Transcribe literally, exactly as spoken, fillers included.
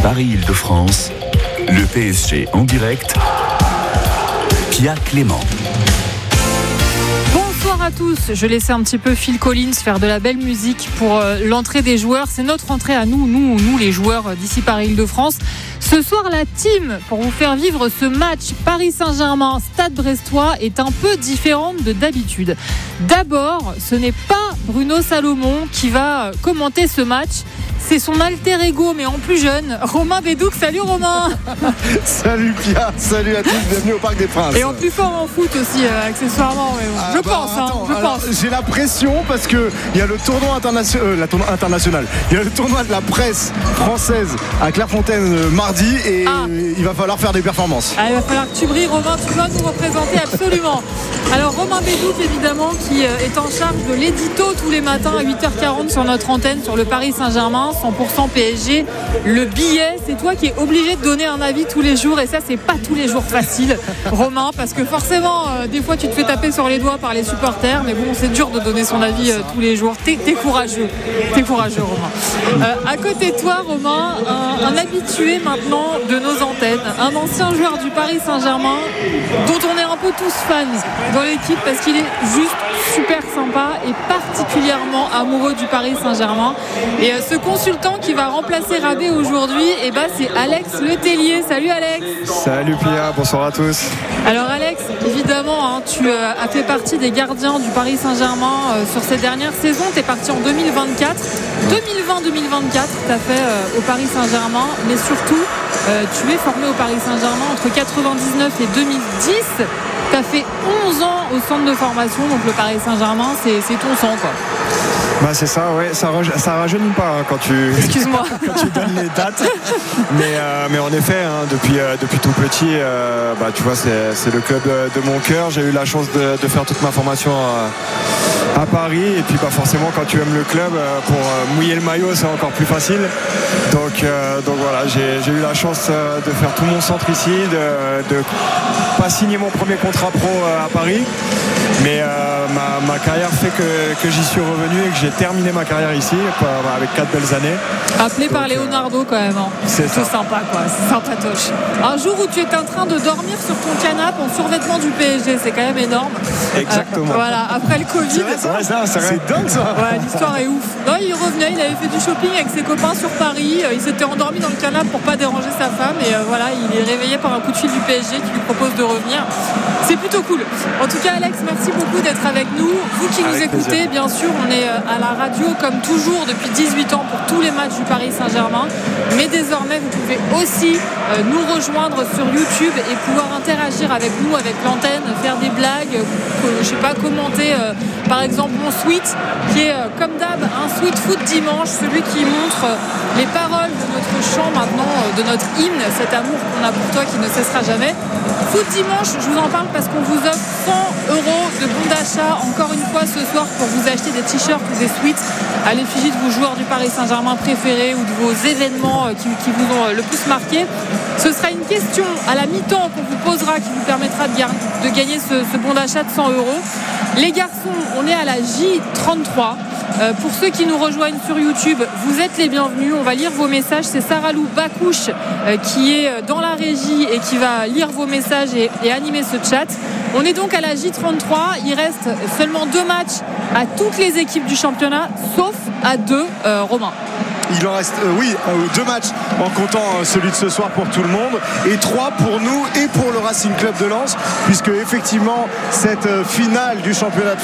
Paris-Île-de-France, le P S G en direct, Pia Clément. Bonsoir à tous, je laissais un petit peu Phil Collins faire de la belle musique pour euh, l'entrée des joueurs. C'est notre entrée à nous, nous, nous les joueurs d'ici Paris-Île-de-France. Ce soir, la team, pour vous faire vivre ce match Paris Saint-Germain, Stade Brestois, est un peu différente de d'habitude. D'abord, ce n'est pas Bruno Salomon qui va commenter ce match. C'est son alter ego, mais en plus jeune, Romain Bédouc. Salut Romain. Salut Pia, salut à tous, bienvenue au Parc des Princes. Et en plus fort en foot aussi, euh, accessoirement. Mais bon, ah je bah, pense, attends, hein, je alors, pense. J'ai la pression parce qu'il y a le tournoi international, euh, la tournoi international. Il y a le tournoi de la presse française à Clairefontaine euh, mardi et Ah. il va falloir faire des performances. Ah, il va falloir que tu brilles, Romain, tu vas nous représenter absolument. Alors Romain Bédouc, évidemment, qui euh, est en charge de l'édito tous les matins à huit heures quarante sur notre antenne sur le Paris Saint-Germain, cent pour cent P S G. Le billet, c'est toi qui es obligé de donner un avis tous les jours, et ça, c'est pas tous les jours facile, Romain, parce que forcément, euh, des fois, tu te fais taper sur les doigts par les supporters, mais bon, c'est dur de donner son avis euh, tous les jours. T'es, t'es courageux, t'es courageux, Romain. Euh, à côté de toi, Romain, un, un habitué maintenant de nos antennes, un ancien joueur du Paris Saint-Germain, dont on est un peu tous fans dans l'équipe parce qu'il est juste super sympa et particulièrement amoureux du Paris Saint-Germain. Et euh, ce consultant qui va remplacer Rabé aujourd'hui, eh ben, c'est Alex Letellier. Salut Alex. Salut Pia, bonsoir à tous. Alors Alex, évidemment, hein, tu euh, as fait partie des gardiens du Paris Saint-Germain euh, sur cette dernière saison. Tu es parti en deux mille vingt-quatre. deux mille vingt deux mille vingt-quatre, tu as fait euh, au Paris Saint-Germain, mais surtout, euh, tu es formé au Paris Saint-Germain entre quatre-vingt-dix-neuf et deux mille dix. Tu as fait onze ans au centre de formation, donc le Paris Saint-Germain, c'est, c'est ton sang, quoi. Bah c'est ça, ouais, ça, ça rajeunit pas hein, quand tu Excuse-moi quand tu donnes les dates. Mais, euh, mais en effet, hein, depuis, euh, depuis tout petit, euh, bah, tu vois, c'est, c'est le club de, de mon cœur. J'ai eu la chance de, de faire toute ma formation à, à Paris. Et puis bah, forcément, quand tu aimes le club, euh, pour euh, mouiller le maillot, c'est encore plus facile. Donc, euh, donc voilà, j'ai, j'ai eu la chance euh, de faire tout mon centre ici, de, de pas signer mon premier contrat pro euh, à Paris. Mais euh, ma, ma carrière fait que, que j'y suis revenu et que j'ai terminé ma carrière ici avec quatre belles années. Appelé par Leonardo quand même, hein. C'est c'est ça. sympa quoi, c'est sympatoche. Un jour où tu étais en train de dormir sur ton canapé en survêtement du P S G, c'est quand même énorme. Exactement. Euh, voilà, après le Covid. C'est vrai ça, Ouais, ça, c'est vrai. c'est dingue ça. Ouais, l'histoire est ouf. Non, il revenait, il avait fait du shopping avec ses copains sur Paris. Il s'était endormi dans le canapé pour pas déranger sa femme. Et euh, voilà, il est réveillé par un coup de fil du P S G qui lui propose de revenir. C'est plutôt cool. En tout cas, Alex, merci beaucoup d'être avec nous. Vous qui nous Avec écoutez, plaisir. bien sûr, on est à la radio comme toujours depuis dix-huit ans pour tous les matchs du Paris Saint-Germain. Mais désormais, vous pouvez aussi euh, nous rejoindre sur YouTube et pouvoir interagir avec nous, avec l'antenne, faire des blagues, euh, je sais pas, commenter euh, par exemple mon suite qui est euh, comme d'hab un Sweet Foot dimanche, celui qui montre euh, les paroles de notre chant maintenant, euh, de notre hymne, cet amour qu'on a pour toi qui ne cessera jamais. Foot dimanche, je vous en parle parce qu'on vous offre cent euros de bons d'achat encore une fois ce soir pour vous acheter des t-shirts ou des sweats à l'effigie de vos joueurs du Paris Saint-Germain préférés ou de vos événements qui, qui vous ont le plus marqué. Ce sera une question à la mi-temps qu'on vous posera qui vous permettra de, gar- de gagner ce, ce bon d'achat de cent euros. Les garçons, on est à la J trente-trois. Euh, pour ceux qui nous rejoignent sur YouTube, vous êtes les bienvenus. On va lire vos messages. C'est Saralou Bakouche euh, qui est dans la régie et qui va lire vos messages et, et animer ce chat. On est donc à la J trente-trois. Il reste seulement deux matchs à toutes les équipes du championnat, sauf à deux, euh, Romain. Il en reste, euh, oui, euh, deux matchs en comptant euh, celui de ce soir pour tout le monde et trois pour nous et pour le Racing Club de Lens, puisque effectivement cette euh, finale du championnat de